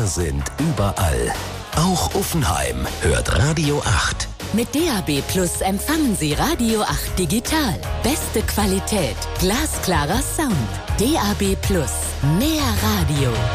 Wir sind überall. Auch Uffenheim hört Radio 8. Mit DAB Plus empfangen Sie Radio 8 digital. Beste Qualität, glasklarer Sound. DAB Plus, mehr Radio.